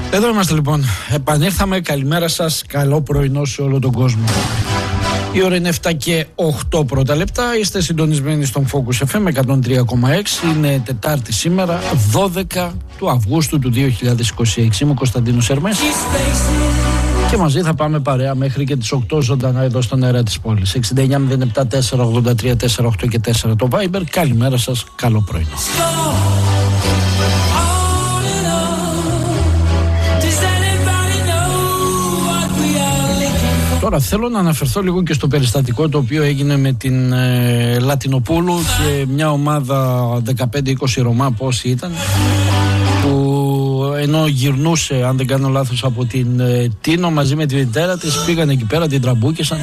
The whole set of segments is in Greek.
Εδώ είμαστε λοιπόν. Επανήρθαμε. Καλημέρα σας. Καλό πρωινό σε όλο τον κόσμο. Η ώρα είναι 7 και 8 πρώτα λεπτά. Είστε συντονισμένοι στον Focus FM 103,6. Είναι Τετάρτη σήμερα, 12 του Αυγούστου του 2026. Είμαι ο Κωνσταντίνος Σερμές και μαζί θα πάμε παρέα μέχρι και τις 8 ζωντανά εδώ στον αέρα της πόλης. 69-074-83-4-8 και 4 το Viber. Καλημέρα σας. Καλό πρωινό. Τώρα θέλω να αναφερθώ λίγο και στο περιστατικό το οποίο έγινε με την Λατινοπούλου και μια ομάδα 15-20 Ρωμά, πόσοι ήταν, που ενώ γυρνούσε, αν δεν κάνω λάθος, από την Τίνο μαζί με τη μητέρα της, πήγαν εκεί πέρα, την τραμπούκησαν.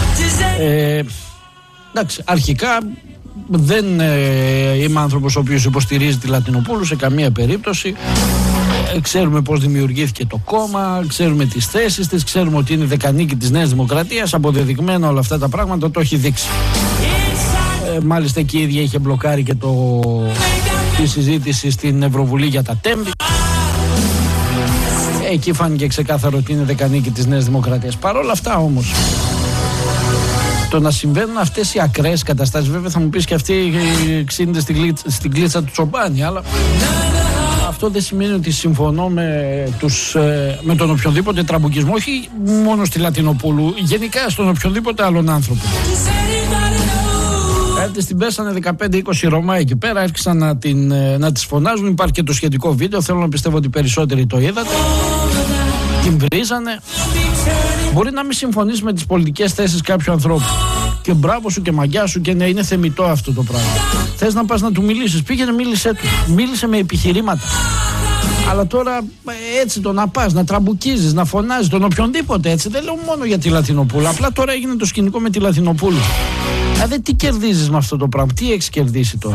Εντάξει, αρχικά δεν είμαι άνθρωπος ο οποίος υποστηρίζει τη Λατινοπούλου σε καμία περίπτωση. Ξέρουμε πώς δημιουργήθηκε το κόμμα, ξέρουμε τις θέσεις της, ξέρουμε ότι είναι δεκανίκη της Νέας Δημοκρατίας, αποδεδειγμένα όλα αυτά τα πράγματα, το έχει δείξει. Μάλιστα και η ίδια είχε μπλοκάρει και τη συζήτηση στην Ευρωβουλή για τα τέμπη. Εκεί φάνηκε ξεκάθαρο ότι είναι δεκανίκη της Νέας Δημοκρατίας. Παρ' όλα αυτά όμως, το να συμβαίνουν αυτές οι ακραίες καταστάσεις, βέβαια θα μου πεις και αυτή ξύνεται στην κλίτσα του Τσομπάνη, αλλά αυτό δεν σημαίνει ότι συμφωνώ με τον οποιονδήποτε τραμπουκισμό, όχι μόνο στη Λατινοπούλου, γενικά στον οποιονδήποτε άλλον άνθρωπο. Την πέσανε 15-20 Ρωμά εκεί πέρα, άρχισαν να τις φωνάζουν. Υπάρχει και το σχετικό βίντεο, θέλω να πιστεύω ότι περισσότεροι το είδατε. Την βρίζανε. Μπορεί να μην συμφωνείς με τις πολιτικές θέσεις κάποιου ανθρώπου, και μπράβο σου και μαγιά σου, και ναι, είναι θεμιτό αυτό το πράγμα. Θες να πας να του μιλήσεις, πήγαινε, μίλησέ του. Μίλησε με επιχειρήματα. Αλλά τώρα έτσι το να πας, να τραμπουκίζεις, να φωνάζεις τον οποιονδήποτε, έτσι, δεν λέω μόνο για τη Λατινοπούλου. Απλά τώρα έγινε το σκηνικό με τη Λατινοπούλου. Δηλαδή τι κερδίζεις με αυτό το πράγμα, τι έχεις κερδίσει τώρα?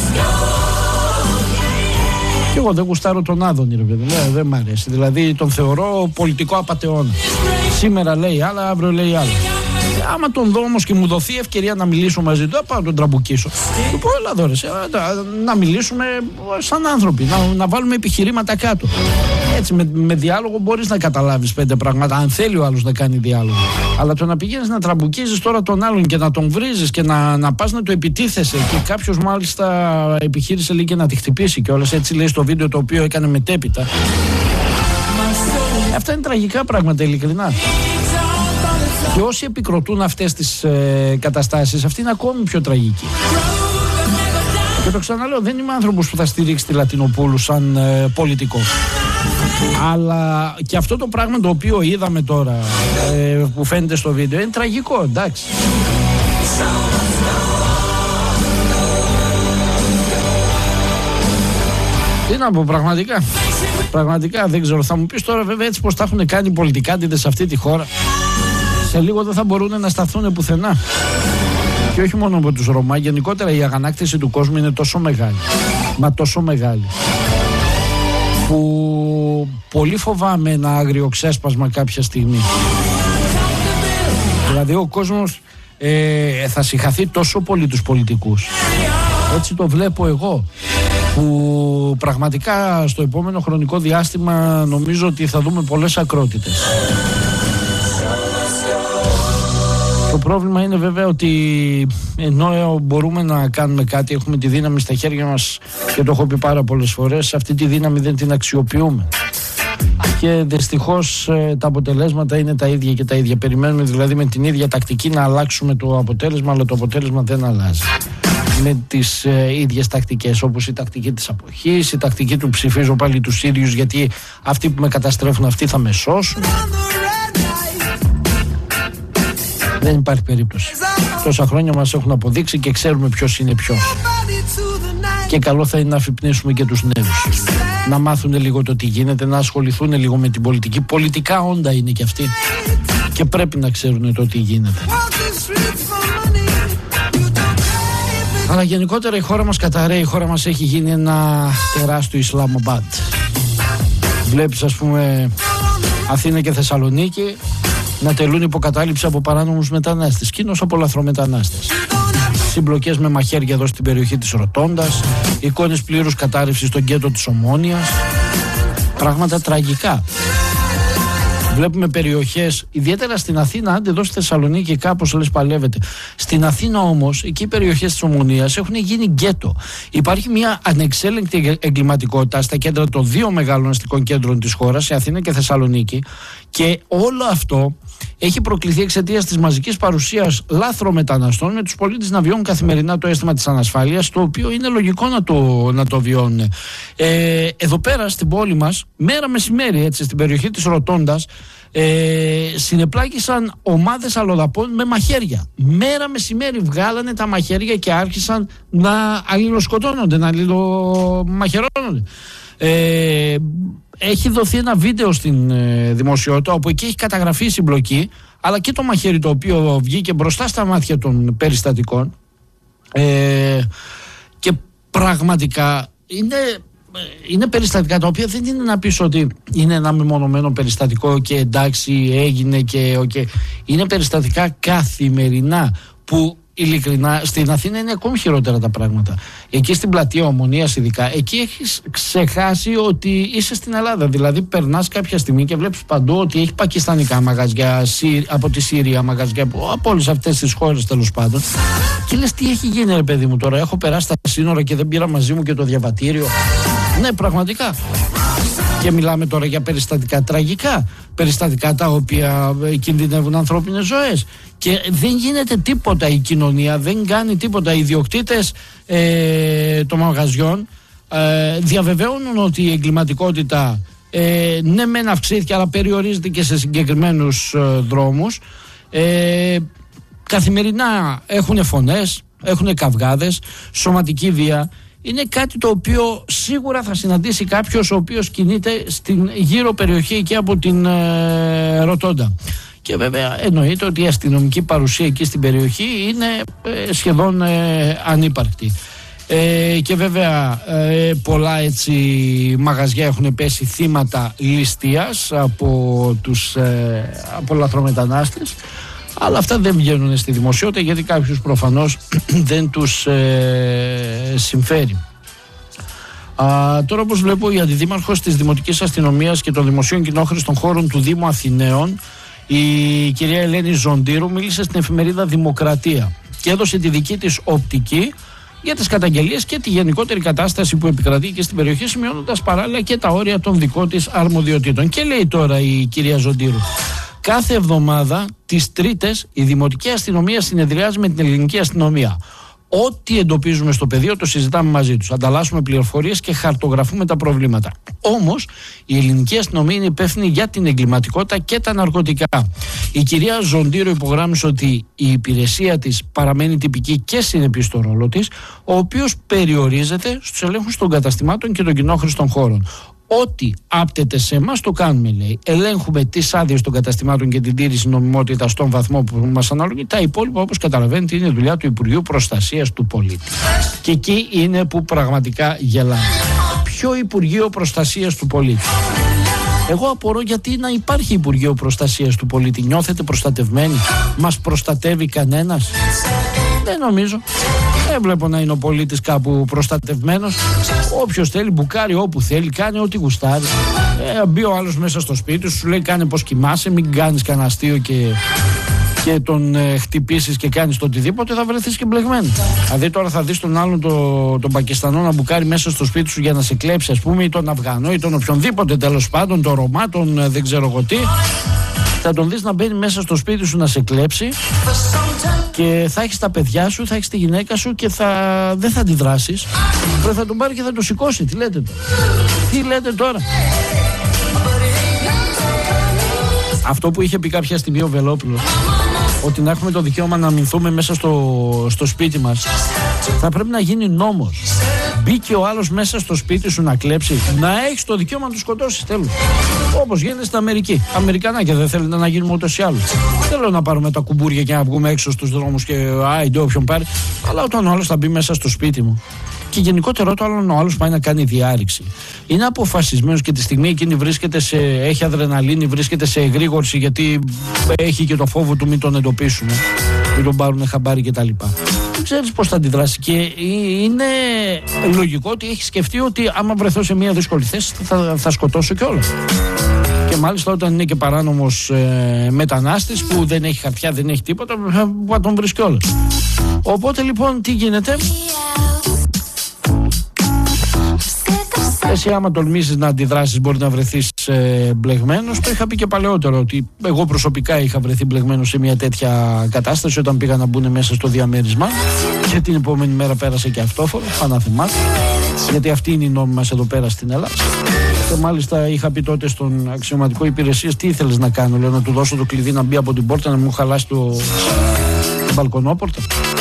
Και εγώ δεν γουστάρω τον Άδωνη, ρε παιδί, δεν μ' αρέσει. Δηλαδή τον θεωρώ πολιτικό απατεώνα. Σήμερα λέει άλλα, αύριο λέει άλλα. Άμα τον δω όμως και μου δοθεί ευκαιρία να μιλήσω μαζί του, θα πάω να τον τραμπουκίσω. Του πω, έλα εδώ ρε, να μιλήσουμε σαν άνθρωποι, να βάλουμε επιχειρήματα κάτω. Έτσι με διάλογο μπορείς να καταλάβεις 5 πράγματα, αν θέλει ο άλλος να κάνει διάλογο. Αλλά το να πηγαίνεις να τραμπουκίζεις τώρα τον άλλον και να τον βρίζεις και να πας να του επιτίθεσαι, και κάποιος μάλιστα επιχείρησε λέει και να τη χτυπήσει κιόλας, έτσι λέει στο βίντεο το οποίο έκανε μετέπειτα. Αυτά είναι τραγικά πράγματα, ειλικρινά. Και όσοι επικροτούν αυτές τις καταστάσεις, αυτή είναι ακόμη πιο τραγική. Και το ξαναλέω, δεν είμαι άνθρωπος που θα στηρίξει τη Λατινοπούλου σαν πολιτικό. Αλλά και αυτό το πράγμα το οποίο είδαμε τώρα, που φαίνεται στο βίντεο, είναι τραγικό, εντάξει. Τι να πω, πραγματικά δεν ξέρω. Θα μου πεις τώρα βέβαια, έτσι πως τα έχουν κάνει οι πολιτικάντιδες σε αυτή τη χώρα, σε λίγο δεν θα μπορούν να σταθούν πουθενά. Και όχι μόνο από τους Ρωμά, γενικότερα η αγανάκτηση του κόσμου είναι τόσο μεγάλη, μα τόσο μεγάλη, που πολύ φοβάμαι ένα άγριο ξέσπασμα κάποια στιγμή. Δηλαδή ο κόσμος θα συγχαθεί τόσο πολύ τους πολιτικούς. Έτσι το βλέπω εγώ, που πραγματικά στο επόμενο χρονικό διάστημα νομίζω ότι θα δούμε πολλές ακρότητες. Το πρόβλημα είναι βέβαια ότι ενώ μπορούμε να κάνουμε κάτι, έχουμε τη δύναμη στα χέρια μας, και το έχω πει πάρα πολλές φορές, αυτή τη δύναμη δεν την αξιοποιούμε. Και δυστυχώς τα αποτελέσματα είναι τα ίδια και τα ίδια. Περιμένουμε δηλαδή με την ίδια τακτική να αλλάξουμε το αποτέλεσμα, αλλά το αποτέλεσμα δεν αλλάζει. Με τις ίδιες τακτικές, όπως η τακτική της αποχής, η τακτική του ψηφίζω πάλι τους ίδιους, γιατί αυτοί που με καταστρέφουν αυτοί θα με σώσουν. Δεν υπάρχει περίπτωση. Τόσα χρόνια μας έχουν αποδείξει και ξέρουμε ποιος είναι ποιος. Και καλό θα είναι να αφυπνίσουμε και τους νέους. Να μάθουν λίγο το τι γίνεται, να ασχοληθούν λίγο με την πολιτική. Πολιτικά όντα είναι και αυτοί. Και πρέπει να ξέρουν το τι γίνεται. Αλλά γενικότερα η χώρα μας καταραίει, η χώρα μας έχει γίνει ένα τεράστιο Ισλαμαμπάντ. Βλέπεις ας πούμε Αθήνα και Θεσσαλονίκη να τελούν υποκατάληψη από παράνομους μετανάστες, κοινώς από λαθρομετανάστες. Συμπλοκές με μαχαίρια εδώ στην περιοχή της Ροτόντας, εικόνες πλήρους κατάρρευσης στον γκέτο της Ομόνοιας. πράγματα τραγικά. Βλέπουμε περιοχές, ιδιαίτερα στην Αθήνα, άντε εδώ στη Θεσσαλονίκη κάπως λες παλεύεται. Στην Αθήνα όμως, εκεί οι περιοχές της Ομονίας έχουν γίνει γκέτο. Υπάρχει μια ανεξέλεγκτη εγκληματικότητα στα κέντρα των δύο μεγάλων αστικών κέντρων της χώρας, σε Αθήνα και Θεσσαλονίκη, και όλο αυτό έχει προκληθεί εξαιτίας της μαζικής παρουσίας λάθρομεταναστών, με τους πολίτες να βιώνουν καθημερινά το αίσθημα της ανασφάλειας, το οποίο είναι λογικό να το βιώνουν. Εδώ πέρα στην πόλη μας, μέρα μεσημέρι, έτσι, στην περιοχή της Ροτόντας, συνεπλάκησαν ομάδες αλλοδαπών με μαχαίρια. Μέρα μεσημέρι βγάλανε τα μαχαίρια και άρχισαν να αλληλοσκοτώνονται, να αλληλομαχαιρώνονται. Έχει δοθεί ένα βίντεο στην δημοσιότητα, όπου εκεί έχει καταγραφεί η συμπλοκή, αλλά και το μαχαίρι το οποίο βγήκε μπροστά στα μάτια των περιστατικών, και πραγματικά είναι περιστατικά τα οποία δεν είναι να πεις ότι είναι ένα μεμονωμένο περιστατικό και εντάξει έγινε και okay. Είναι περιστατικά καθημερινά που ειλικρινά στην Αθήνα είναι ακόμη χειρότερα τα πράγματα. Εκεί στην πλατεία Ομονίας ειδικά, εκεί έχεις ξεχάσει ότι είσαι στην Ελλάδα. Δηλαδή περνάς κάποια στιγμή και βλέπεις παντού ότι έχει πακιστανικά μαγαζιά, από τη Σύρια μαγαζιά, από όλες αυτές τις χώρες τέλος πάντων. Και λες, τι έχει γίνει ρε παιδί μου τώρα, έχω περάσει τα σύνορα και δεν πήρα μαζί μου και το διαβατήριο. Ναι, πραγματικά. Και μιλάμε τώρα για περιστατικά τραγικά, περιστατικά τα οποία κινδυνεύουν ανθρώπινες ζωές. Και δεν γίνεται τίποτα, η κοινωνία δεν κάνει τίποτα. Οι ιδιοκτήτες των μαγαζιών διαβεβαίωνουν ότι η εγκληματικότητα ναι μεν αυξήθηκε, αλλά περιορίζεται και σε συγκεκριμένους δρόμους. Καθημερινά έχουν φωνές, έχουν καυγάδες, σωματική βία. Είναι κάτι το οποίο σίγουρα θα συναντήσει κάποιος ο οποίος κινείται στην γύρω περιοχή εκεί από την Ροτόντα. Και βέβαια εννοείται ότι η αστυνομική παρουσία εκεί στην περιοχή είναι σχεδόν ανύπαρκτη. Και βέβαια πολλά έτσι μαγαζιά έχουν πέσει θύματα ληστείας από λαθρομετανάστες. Αλλά αυτά δεν βγαίνουν στη δημοσιότητα γιατί κάποιους προφανώς δεν τους συμφέρει. Τώρα, όπως βλέπω, η αντιδήμαρχος της Δημοτικής Αστυνομίας και των Δημοσίων Κοινόχρηστων Χώρων του Δήμου Αθηναίων, η κυρία Ελένη Ζοντήρου, μίλησε στην εφημερίδα Δημοκρατία και έδωσε τη δική της οπτική για τις καταγγελίες και τη γενικότερη κατάσταση που επικρατεί και στην περιοχή, σημειώνοντας παράλληλα και τα όρια των δικών της αρμοδιοτήτων. Και λέει τώρα η κυρία Ζοντήρου: κάθε εβδομάδα τις Τρίτες η Δημοτική Αστυνομία συνεδριάζει με την Ελληνική Αστυνομία. Ό,τι εντοπίζουμε στο πεδίο το συζητάμε μαζί τους. Ανταλλάσσουμε πληροφορίες και χαρτογραφούμε τα προβλήματα. Όμως η Ελληνική Αστυνομία είναι υπεύθυνη για την εγκληματικότητα και τα ναρκωτικά. Η κυρία Ζοντήρου υπογράμμισε ότι η υπηρεσία της παραμένει τυπική και συνεπής στο ρόλο της, ο οποίος περιορίζεται στους ελέγχους των καταστημάτων και των κοινόχρηστων χώρων. Ό,τι άπτεται σε εμάς το κάνουμε, λέει. Ελέγχουμε τις άδειες των καταστημάτων και την τήρηση νομιμότητας στον βαθμό που μας αναλογεί. Τα υπόλοιπα, όπως καταλαβαίνετε, είναι δουλειά του Υπουργείου Προστασίας του Πολίτη. Και εκεί είναι που πραγματικά γελάμε. Ποιο Υπουργείο Προστασίας του Πολίτη? Εγώ απορώ γιατί να υπάρχει Υπουργείο Προστασίας του Πολίτη. Νιώθετε προστατευμένοι? Μας προστατεύει κανένας? Δεν νομίζω. Δεν βλέπω να είναι ο πολίτης κάπου προστατευμένος. Όποιος θέλει μπουκάρει όπου θέλει, κάνει ό,τι γουστάρει. Μπει ο άλλος μέσα στο σπίτι σου λέει κάνε πως κοιμάσαι, μην κάνεις κανένα αστείο και τον χτυπήσεις και κάνεις το οτιδήποτε, θα βρεθείς και μπλεγμένο. Δηλαδή τώρα θα δεις τον άλλον τον Πακιστανό να μπουκάρει μέσα στο σπίτι σου για να σε κλέψει, ας πούμε, ή τον Αφγανό ή τον οποιονδήποτε τέλος πάντων, τον Ρωμά, τον δεν ξέρω εγώ τι. Θα τον δεις να μπαίνει μέσα στο σπίτι σου να σε κλέψει και θα έχεις τα παιδιά σου, θα έχεις τη γυναίκα σου και δεν θα αντιδράσεις. Θα τον πάρει και θα το σηκώσει. Τι λέτε τώρα? Τι λέτε τώρα? Αυτό που είχε πει κάποια στιγμή ο Βελόπουλος, ότι να έχουμε το δικαίωμα να αμυνθούμε μέσα στο σπίτι μας, θα πρέπει να γίνει νόμος. Μπήκε ο άλλος μέσα στο σπίτι σου να κλέψει, να έχεις το δικαίωμα να του σκοτώσεις, τέλος. Όπως γίνεται στην Αμερική. Αμερικανάκια δεν θέλετε να γίνουμε ούτως ή άλλως. Θέλω να πάρουμε τα κουμπούρια και να βγούμε έξω στους δρόμους και άιντε όποιον πάρει. Αλλά όταν ο άλλος θα μπει μέσα στο σπίτι μου, και γενικότερα όταν ο άλλος πάει να κάνει διάρρηξη, είναι αποφασισμένος και τη στιγμή εκείνη έχει αδρεναλίνη, βρίσκεται σε εγρήγορση γιατί έχει και το φόβο του μην τον εντοπίσουμε, μην τον πάρουν χαμπάρι κτλ. ξέρεις πώς θα αντιδράσει. Και είναι λογικό ότι έχει σκεφτεί ότι άμα βρεθώ σε μια δύσκολη θέση θα σκοτώσω κιόλας. Και μάλιστα όταν είναι και παράνομος μετανάστης που δεν έχει χαρτιά, δεν έχει τίποτα, θα τον βρεις κιόλας. Οπότε λοιπόν τι γίνεται? Εσύ άμα τολμήσεις να αντιδράσεις μπορεί να βρεθείς μπλεγμένος. Το είχα πει και παλαιότερο ότι εγώ προσωπικά είχα βρεθεί μπλεγμένος σε μια τέτοια κατάσταση όταν πήγα να μπουν μέσα στο διαμέρισμά και την επόμενη μέρα πέρασε και αυτόφορο, ανάθεμά, γιατί αυτή είναι η νόμη μας εδώ πέρα στην Ελλάδα. Και μάλιστα είχα πει τότε στον αξιωματικό υπηρεσίας τι ήθελες να κάνω, λέω να του δώσω το κλειδί να μπει από την πόρτα να μου χαλάσει το μπαλκονόπορτα.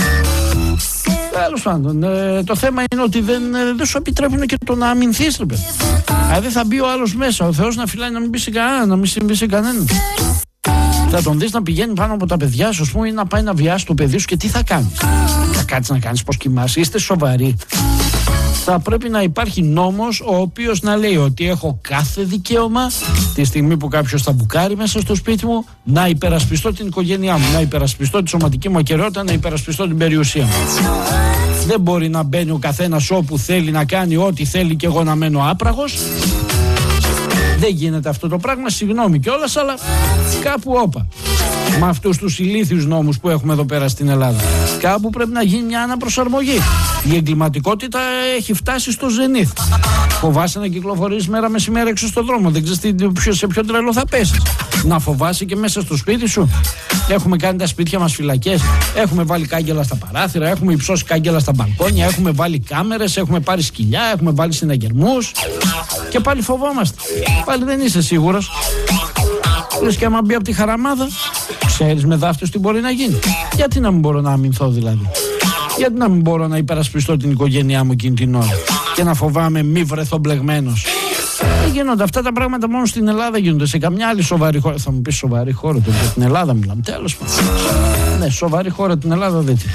Τέλος πάντων, το θέμα είναι ότι δεν σου επιτρέπουν και το να αμυνθείς, ρε παιδί. Δηλαδή θα μπει ο άλλος μέσα, ο Θεός να φυλάει να μην μπει σε κανένα, να μην συμβεί σε κανέναν. Θα τον δεις να πηγαίνει πάνω από τα παιδιά σου, ας πούμε, ή να πάει να βιάσει το παιδί σου και τι θα κάνεις? Θα κάτσεις να κάνεις πως κοιμάσαι? Είστε σοβαροί? Θα πρέπει να υπάρχει νόμος ο οποίος να λέει ότι έχω κάθε δικαίωμα τη στιγμή που κάποιος θα μπουκάρει μέσα στο σπίτι μου να υπερασπιστώ την οικογένειά μου, να υπερασπιστώ τη σωματική μου ακεραιότητα, να υπερασπιστώ την περιουσία μου. Δεν μπορεί να μπαίνει ο καθένας όπου θέλει, να κάνει ό,τι θέλει και εγώ να μένω άπραγος. Δεν γίνεται αυτό το πράγμα, συγγνώμη κιόλας, αλλά κάπου όπα. Με αυτούς τους ηλίθιους νόμους που έχουμε εδώ πέρα στην Ελλάδα. Κάπου πρέπει να γίνει μια αναπροσαρμογή. Η εγκληματικότητα έχει φτάσει στο ζενίθ. Φοβάσαι να κυκλοφορείς μέρα μεσημέρα έξω στον δρόμο. Δεν ξέρεις σε ποιο τρελό θα πέσεις. Να φοβάσαι και μέσα στο σπίτι σου. Έχουμε κάνει τα σπίτια μας φυλακές. Έχουμε βάλει κάγκελα στα παράθυρα. Έχουμε υψώσει κάγκελα στα μπαλκόνια. Έχουμε βάλει κάμερες. Έχουμε πάρει σκυλιά. Έχουμε βάλει συναγερμούς. Και πάλι φοβόμαστε. Πάλι δεν είσαι σίγουρος. Λες και άμα μπει από τη χαραμάδα, ξέρεις με δάφτους τι μπορεί να γίνει. Γιατί να μην μπορώ να αμυνθώ δηλαδή? Γιατί να μην μπορώ να υπερασπιστώ την οικογένειά μου εκείνη την ώρα και να φοβάμαι μη βρεθώ μπλεγμένος? Δεν γίνονται αυτά τα πράγματα μόνο στην Ελλάδα, γίνονται σε καμιά άλλη σοβαρή χώρα. Θα μου πεις σοβαρή χώρα, το για την Ελλάδα μιλάμε. Τέλος πάντων. Ναι, σοβαρή χώρα την Ελλάδα δεν την.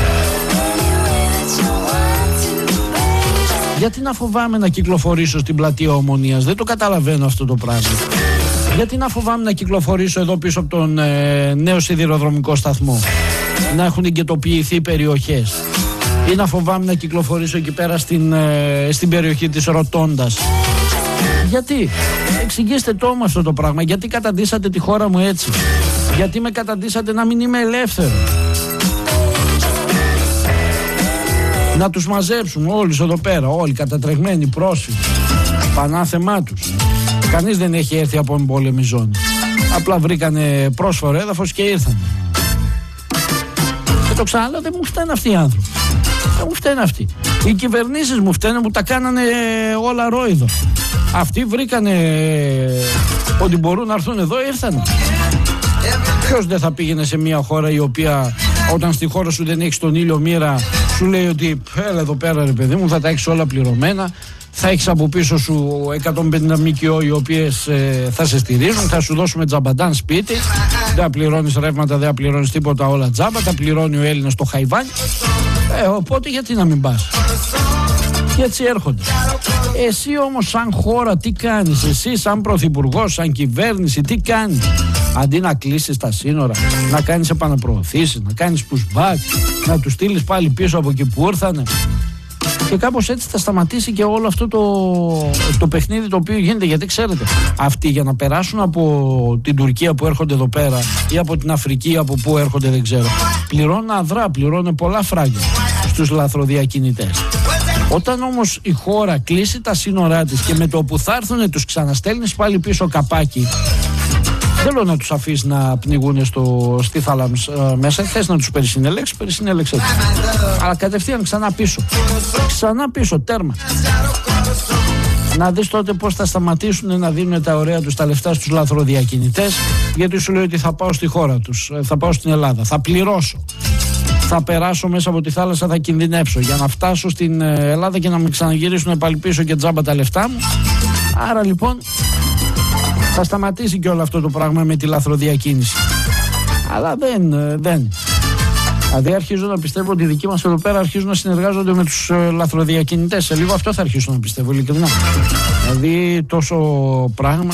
Γιατί να φοβάμαι να κυκλοφορήσω στην πλατεία Ομονίας? Δεν το καταλαβαίνω αυτό το πράγμα. Γιατί να φοβάμαι να κυκλοφορήσω εδώ πίσω από τον νέο σιδηροδρομικό σταθμό, να έχουν εγκαιτοποιηθεί περιοχές, ή να φοβάμαι να κυκλοφορήσω εκεί πέρα στην περιοχή της Ροτόντας? Γιατί? Εξηγήστε το όμως αυτό το πράγμα. Γιατί καταντήσατε τη χώρα μου έτσι? Γιατί με καταντήσατε να μην είμαι ελεύθερο? Να τους μαζέψουν όλους εδώ πέρα, όλοι κατατρεγμένοι πρόσφυγες, πανάθεμά τους. Κανείς δεν έχει έρθει από εμπόλεμη ζώνη. Απλά βρήκανε πρόσφορο έδαφος και ήρθαν. Και το ξαναλέω, δεν μου φταίνουν αυτοί οι άνθρωποι. Δεν μου φταίνουν αυτοί. Οι κυβερνήσεις μου φταίνουν που τα κάνανε όλα ρόιδο. Αυτοί βρήκανε ότι μπορούν να έρθουν εδώ, ήρθαν. Ποιος δεν θα πήγαινε σε μια χώρα η οποία όταν στη χώρα σου δεν έχεις τον ήλιο μοίρα, σου λέει ότι έλα εδώ πέρα ρε παιδί μου, θα τα έχεις όλα πληρωμένα. Θα έχεις από πίσω σου 150 ΜΚΟ οι οποίες θα σε στηρίζουν, θα σου δώσουμε τζαμπαντάν σπίτι, δεν πληρώνεις ρεύματα, δεν πληρώνεις τίποτα, όλα τζάμπα, τα πληρώνει ο Έλληνας το χαϊβάνι. Οπότε γιατί να μην πας? Και έτσι έρχονται. Εσύ όμως σαν χώρα τι κάνεις? Εσύ σαν πρωθυπουργός, σαν κυβέρνηση τι κάνεις? Αντί να κλείσεις τα σύνορα, να κάνεις επαναπροωθήσεις, να κάνεις pushback, να τους στείλεις πάλι πίσω από εκεί που ήρθανε. Και κάπως έτσι θα σταματήσει και όλο αυτό το παιχνίδι το οποίο γίνεται. Γιατί ξέρετε, αυτοί για να περάσουν από την Τουρκία που έρχονται εδώ πέρα ή από την Αφρική από που έρχονται δεν ξέρω, πληρώνουν αδρά, πληρώνουν πολλά φράγκια στους λαθροδιακινητές. Όταν όμως η χώρα κλείσει τα σύνορά της και με το που θα έρθουν τους ξαναστέλνεις πάλι πίσω καπάκι, θέλω να τους αφήσεις να πνιγούν στη θάλαμσα μέσα. Θες να τους περισυνελέξεις, περισυνέλεξε. Αλλά κατευθείαν ξανά πίσω. Ξανά πίσω, τέρμα. Να δεις τότε πώς θα σταματήσουν να δίνουν τα ωραία τους τα λεφτά στους λαθροδιακινητές. Γιατί σου λέει ότι θα πάω στη χώρα τους, θα πάω στην Ελλάδα, θα πληρώσω. Θα περάσω μέσα από τη θάλασσα, θα κινδυνεύσω για να φτάσω στην Ελλάδα και να με ξαναγυρίσουν πάλι πίσω και τζάμπα τα λεφτά μου. Άρα λοιπόν θα σταματήσει και όλο αυτό το πράγμα με τη λαθροδιακίνηση. Αλλά δεν. Δηλαδή αρχίζω να πιστεύω ότι οι δικοί μας εδώ πέρα αρχίζουν να συνεργάζονται με τους λαθροδιακινητές. Σε λίγο αυτό θα αρχίσω να πιστεύω, ειλικρινά. Δηλαδή τόσο πράγμα.